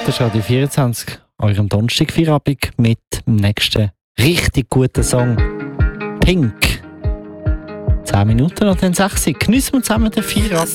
Das ist Radio 24, eurem Donnerstag-Feierabend mit dem nächsten richtig guten Song. Pink. 10 Minuten nach den 6. Geniessen wir zusammen den Feierabend.